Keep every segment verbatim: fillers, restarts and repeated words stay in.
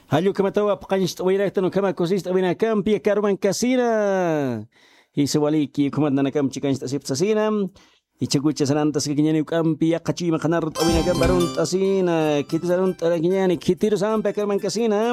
Hallo kamatawa paqanchit awiraqtanu kama kusist awina kampi karman kasina. Isawaliki kumadna kam chikanchit asip sasina. Ichagucha sanantas kinyani kampi yakachima kanarut awina kambarun tasina. Kitisarun tarakinyani kitiru sampai karman kasina.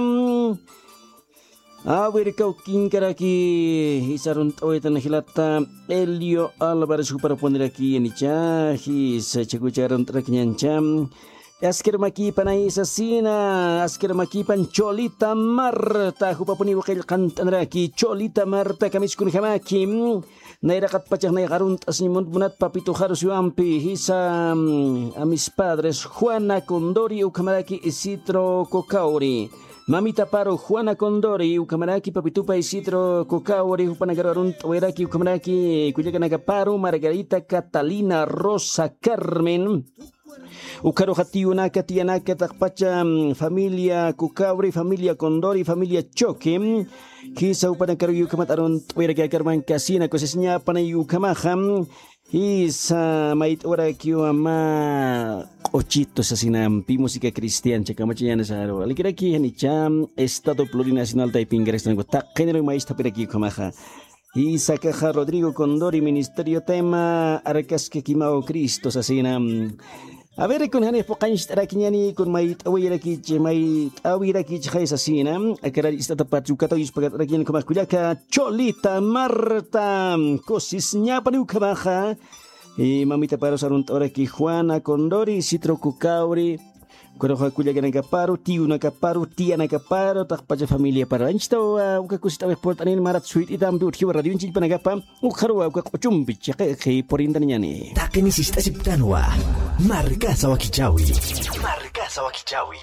Awirikau kinkaraki isarun tawitan hilata Elio Alvarez para ponderaki enicha his chagucharon tarakinyancham. Askir maki panay sasina, askir maki pan Cholita Marta, hupapuni wakil kantanraki, Cholita Marta kamis kun hamaki, nairakat pachak naikarun asnimun bunat papito harus yuampi, hisa a mis padres, Juana Condori, ukamaraki Isidro Cocauri. Mamita paro Juana Condori, ukamaraki papitupa Isidro Cocauri, upanagarun taweraki ukamaraki, kuyakanagaparo Margarita Catalina Rosa Carmen. Ukaro hatiunaka tianaka takpacha familia Kukauri, familia Condori, familia Choque. Kisa upanakaru kamataron tuwira kaya karman kasina kosesnya panayu kamaham. Isa mait ora kyo ama ochito sa sinampi musika Cristian chaka machiyana sa aro. Alikiraki hanicham Estado Plurinacional Taipingares na tak kenero mais tapiraki kamaha. Isa kaha Rodrigo Condori Ministerio Tema Arcas que Kimao Cristo sa sinam. A ver, con Hanef Pokanch Tarakiani, con my Awiraki, my Awiraki Haisasina, a carista Pachucato, you spaghetti again, como Kulaka, Cholita, Marta, Cosis Ñapanucabaja, y Mamita Paros Arunt Oraki, Juana, Condori, Citro Cucauri, Coroja Cuyaganacaparo, Tiuna Caparo, Tiana Caparo, Tapacha Familia Paransto, Ucacusta Portanin Marat Sweet, y Dam Duty, Radio in Chilpanagapa, Ucarua, Cochumbiche, por Indaniani. Takenis Siptanwa. Marca Sawakichawi. Marca Sawakichawi.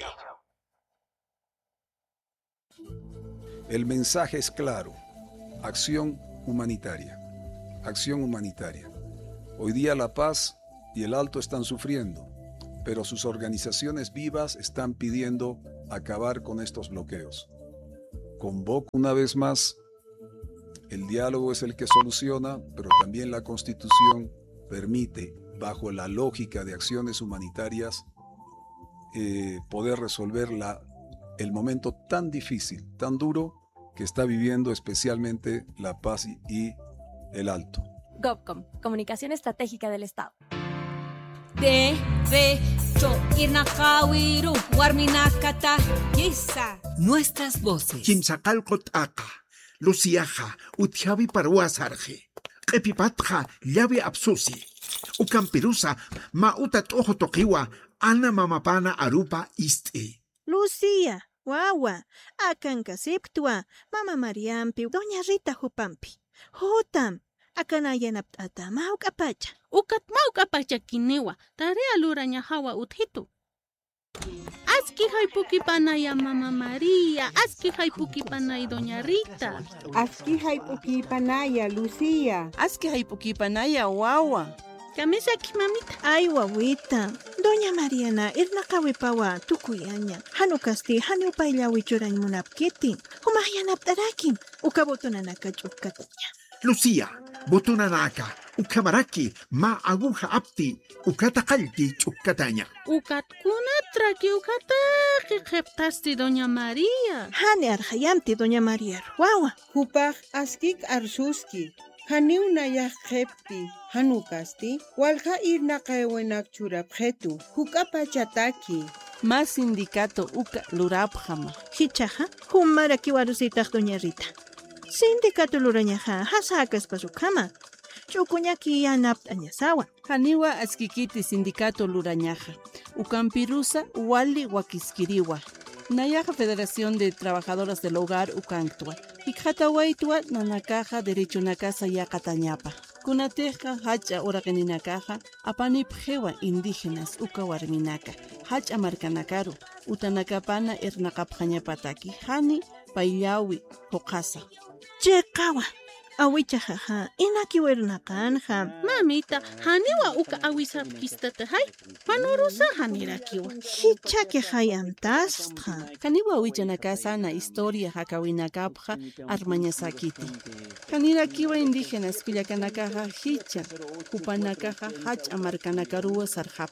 El mensaje es claro. Acción humanitaria. Acción humanitaria. Hoy día La Paz y el Alto están sufriendo, pero sus organizaciones vivas están pidiendo acabar con estos bloqueos. Convoco una vez más, el diálogo es el que soluciona, pero también la Constitución permite, bajo la lógica de acciones humanitarias, eh, poder resolver la, el momento tan difícil, tan duro que está viviendo especialmente La Paz y, y el Alto. GovCom, Comunicación Estratégica del Estado. De, de, cho, irnakawiru, warminakata, yisa. Nuestras voces. Kimsakalkot aka, Luciaja, Utjavi Paruasarje, Epipatja, Llave Absusi. Ukampirusa, mautat ojo tokiwa, ana mamapana arupa iste. Lucia, wawa, akanka siptua, mama Mariampi, doña Rita Jupampi. Hutam, akanayanap ata mauk apacha. Ukat mauk apacha kinewa, tarea luraña hawa uthitu. Aski haipuki panaya mama María, aski haipuki panaya doña Rita. Aski haipuki panaya Lucia. Aski haipuki panaya wawa. Camisa aquí, mamita. Ay, wawita. Doña Mariana, irnakawipawa, tukuyaña. Hanu kasti, hanu pailawi churan munapkiti. Humayanap tarakim. Ukabotonanaka chukatanya. Lucia, botonanaka, ukamaraki, ma aguja apti, ukatakalti chukatanya. Ukatkuna traki ukataki jeptasti doña María. Hani arjayamti doña María. Wawa. Hupaj askik arsuski. Haniuna ya jepti, hanukasti, walja irna kaewenak churapjetu, hukapa chataki. Más sindicato uka lurapjama. Hichaja, humara kiwarusitach doña Rita. Sindicato lurañaja, hasakas pasukama. Chukuñaki yanapt añasawa. Haniwa askikiti sindicato lurañaja. Ukampirusa wali wakiskiriwa. Nayaja Federación de Trabajadoras del Hogar Ukanctua. Ikhatawaitua nanakaja derecho na casa ya Catañapa. Kunateja hacha orageninakaja apanipjewa indígenas ukawarminaka. Hacha marcanacaro utanakapana ernakapjañapataki. Hani paillawi hokasa. Chekawa. Awicha jaja, inakiwernakanja. Mamita, haniwa uka awisapkistata hay. Panurusa hanirakiwa. Hichake hayamtastra. Kaniwa wichanakasa na historia hakawinakapja armañasakiti. Kanirakiwa indígenas kuyakanakaja hicha. Kupanakaja hach amarkanakaruwa sarjapji.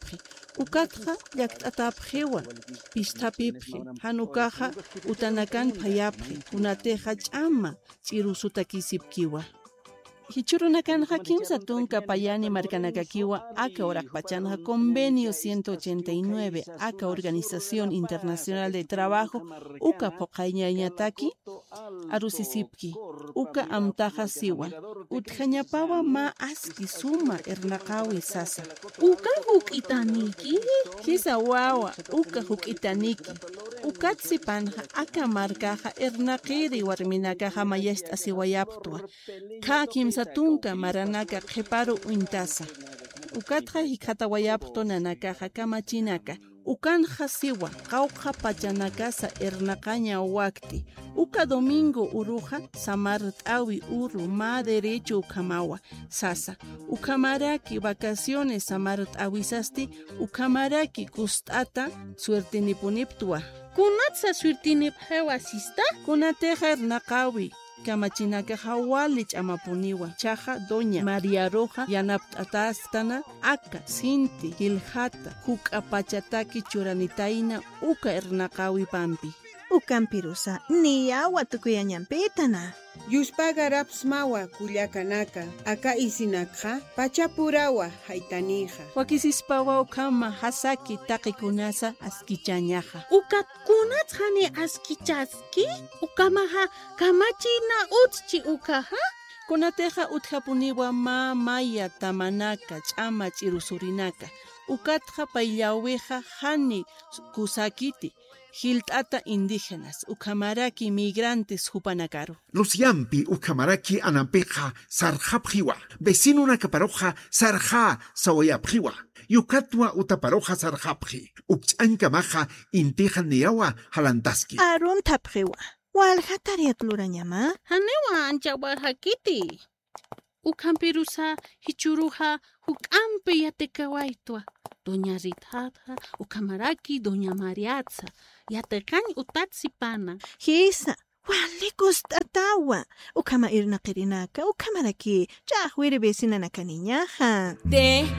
Ukatja llaqt'atapqiwa, pishtapipqi, hanukaja utanakan payapqi, kunateja ch'ama, ch'irusuta kisipkiwa. Hichurunakan Kimsa tunka payani marcanakakiwa aka orakpachanha convenio ciento ochenta y nueve aka Organización Internacional de Trabajo uka poqayñañataki arusisipki uka amtaja siwa utjañapawa ma aski suma ernaqawi sasa uka huk'itaniki kisa wawa uka huk'itaniki ukatsipanja aka markaja ernaqiri warminakaja mayasta siwayaptua ka kimsa tunka maranaka qhiparu uintasa ukatja hikata wayapto nanakaja kamachinaka ukanja siwa qawqa pachanakasa ernaqaña wakti uka domingo uruja samar t'awi uru ma derecho ukamawa sasa ukamaraki vacaciones samar t'awisasti ukamaraki kust'ata suertinipuniptua kunatsa suertiniphewa sista kunateja ernaqawi kamachinaka hawali ch'amapuniwa chaja doña María Roja yanapt'atastana aka sinti hiljata huk'apachataki churanitaina uka ernaqawi pampi ukampirusa niyawa tukuyañampitana Yuspagaraps mawa kullakanaka aka isinakja pachapurawa haytanija wakisispawa ukama hasaki taqikunasa askichañaja ukakunatjani askichaski ukamaha kamachina utchi ukaha kunateja utjapuniwa ma maya tamanaka ch'ama ch'irusurinaka ukatja payllaweja hani kusakiti Hiltata indígenas, ukamaraki migrantes hupanakaru. Luciampi ukamaraki anampeja sarjapjiwa, vecino una caparoja sarja sawayapjiwa, yukatwa utaparoja sarjapji, ukchankamaja inteja neawa halantaski. Arun tapjiwa, walhatariat lurañama. Hanewa anchawarjakiti. Ukampirusa hichuruja hukampe yatekawaitua. Doña Ritata, ukamaraki Doña Mariatza, yatekani utatsipana. Hisa, walikos tatawa. Ukama irnaqirinaka, ukamaraki, chahwiri vecina nakaniñaja. De